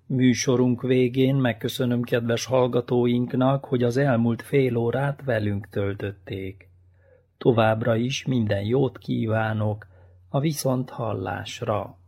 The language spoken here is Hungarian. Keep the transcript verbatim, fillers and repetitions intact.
Műsorunk végén megköszönöm kedves hallgatóinknak, hogy az elmúlt fél órát velünk töltötték. Továbbra is minden jót kívánok a viszonthallásra.